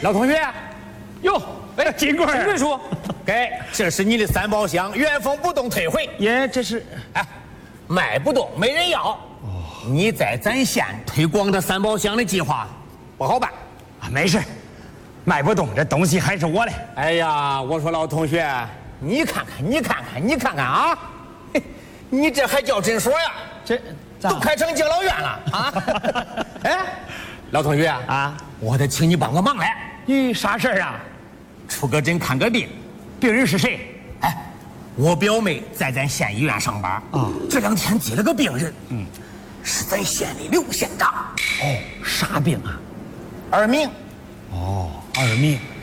老同学，哟， 哎，金贵金贵叔， 给，这是你的三宝箱，原封不动退回。 爷，这是哎，卖不动，没人要。你在咱县推广的三宝箱的计划不好办。 啊，没事，卖不动，这东西还是我的。 哎呀，我说老同学，你看看，你看看，你看看啊！嘿，你这还叫诊所呀？ 这都快成敬老院了啊！哎，老同学啊， 我得请你帮个忙来。 你啥事儿啊？ 出个诊看个病， 病人是谁？ 哎，我表妹在咱县医院上班啊，这2天接了个病人，是咱县里刘县长。 哦，啥病啊？ 耳鸣。 哦，耳鸣。